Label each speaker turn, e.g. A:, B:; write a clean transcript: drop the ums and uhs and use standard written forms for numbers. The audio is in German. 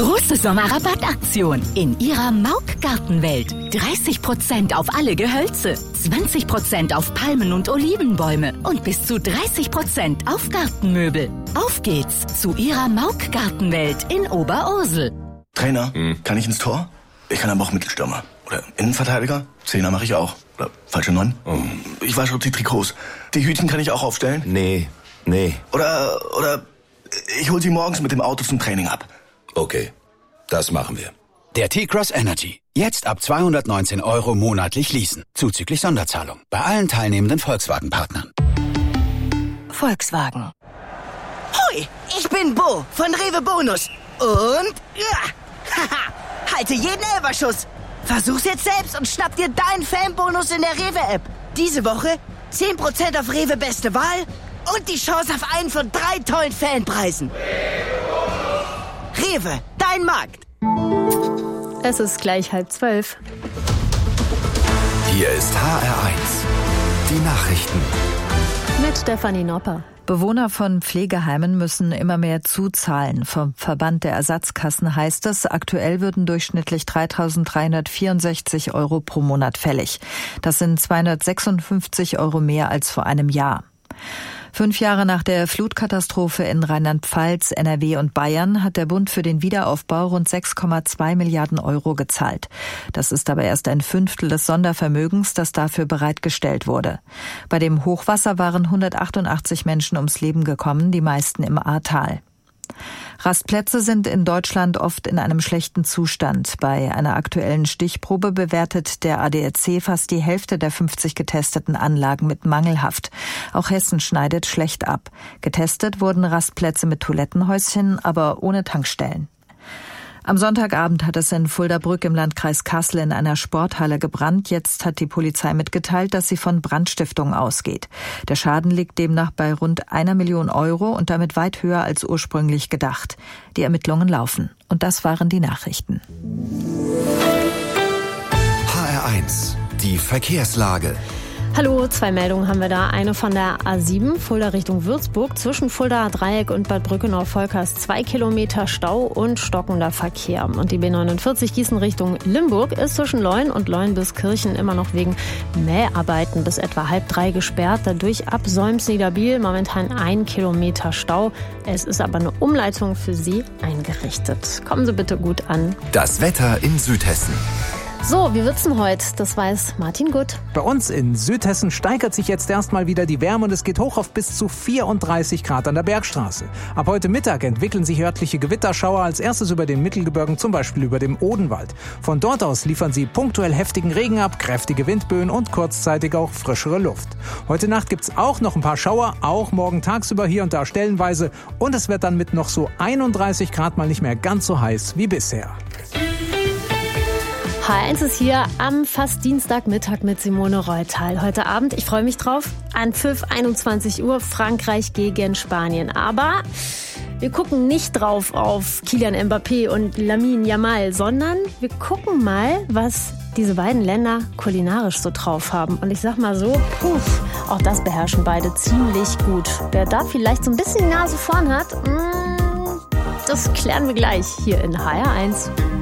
A: Große Sommerrabattaktion in Ihrer Mauk Gartenwelt. 30% auf alle Gehölze, 20% auf Palmen und Olivenbäume und bis zu 30% auf Gartenmöbel. Auf geht's zu Ihrer Mauk Gartenwelt in Oberursel.
B: Trainer, kann ich ins Tor? Ich kann aber auch Mittelstürmer. Oder Innenverteidiger? Zehner mache ich auch. Oder falsche 9? Ich wasche die Trikots. Die Hütchen kann ich auch aufstellen?
C: Nee.
B: Oder ich hol sie morgens mit dem Auto zum Training ab.
C: Okay, das machen wir.
D: Der T-Cross Energy. Jetzt ab 219 € monatlich leasen. Zuzüglich Sonderzahlung. Bei allen teilnehmenden Volkswagen-Partnern.
E: Volkswagen. Hui, ich bin Bo von Rewe Bonus. Und halte jeden Elferschuss. Versuch's jetzt selbst und schnapp dir deinen Fanbonus in der Rewe-App. Diese Woche 10% auf Rewe Beste Wahl und die Chance auf einen von 3 tollen Fanpreisen. Rewe, dein Markt.
F: Es ist gleich 11:30.
C: Hier ist HR1. Die Nachrichten.
F: Mit Stefanie Nopper.
G: Bewohner von Pflegeheimen müssen immer mehr zuzahlen. Vom Verband der Ersatzkassen heißt es, aktuell würden durchschnittlich 3.364 € pro Monat fällig. Das sind 256 € mehr als vor einem Jahr. 5 Jahre nach der Flutkatastrophe in Rheinland-Pfalz, NRW und Bayern hat der Bund für den Wiederaufbau rund 6,2 Milliarden € gezahlt. Das ist aber erst ein Fünftel des Sondervermögens, das dafür bereitgestellt wurde. Bei dem Hochwasser waren 188 Menschen ums Leben gekommen, die meisten im Ahrtal. Rastplätze sind in Deutschland oft in einem schlechten Zustand. Bei einer aktuellen Stichprobe bewertet der ADAC fast die Hälfte der 50 getesteten Anlagen mit mangelhaft. Auch Hessen schneidet schlecht ab. Getestet wurden Rastplätze mit Toilettenhäuschen, aber ohne Tankstellen. Am Sonntagabend hat es in Fuldabrück im Landkreis Kassel in einer Sporthalle gebrannt. Jetzt hat die Polizei mitgeteilt, dass sie von Brandstiftung ausgeht. Der Schaden liegt demnach bei rund 1 Million € und damit weit höher als ursprünglich gedacht. Die Ermittlungen laufen. Und das waren die Nachrichten.
C: HR1. Die Verkehrslage.
F: Hallo, 2 Meldungen haben wir da. Eine von der A7, Fulda Richtung Würzburg. Zwischen Fulda Dreieck und Bad Brückenau-Volkers 2 Kilometer Stau und stockender Verkehr. Und die B49 Gießen Richtung Limburg ist zwischen Leun und Leun-bis-Kirchen immer noch wegen Mäharbeiten bis etwa 2:30 gesperrt. Dadurch ab Solms-Niederbiel momentan 1 Kilometer Stau. Es ist aber eine Umleitung für Sie eingerichtet. Kommen Sie bitte gut an.
C: Das Wetter in Südhessen.
F: So, wie wird's denn heute? Das weiß Martin Gutt.
H: Bei uns in Südhessen steigert sich jetzt erstmal wieder die Wärme und es geht hoch auf bis zu 34 Grad an der Bergstraße. Ab heute Mittag entwickeln sich örtliche Gewitterschauer, als erstes über den Mittelgebirgen, zum Beispiel über dem Odenwald. Von dort aus liefern sie punktuell heftigen Regen ab, kräftige Windböen und kurzzeitig auch frischere Luft. Heute Nacht gibt's auch noch ein paar Schauer, auch morgen tagsüber hier und da stellenweise. Und es wird dann mit noch so 31 Grad mal nicht mehr ganz so heiß wie bisher.
F: HR1 ist hier am fast Dienstagmittag mit Simone Reutal. Heute Abend, ich freue mich drauf, Anpfiff 21 Uhr, Frankreich gegen Spanien. Aber wir gucken nicht drauf auf Kylian Mbappé und Lamine Yamal, sondern wir gucken mal, was diese beiden Länder kulinarisch so drauf haben. Und ich sag mal so, auch das beherrschen beide ziemlich gut. Wer da vielleicht so ein bisschen die Nase vorn hat, das klären wir gleich hier in HR1.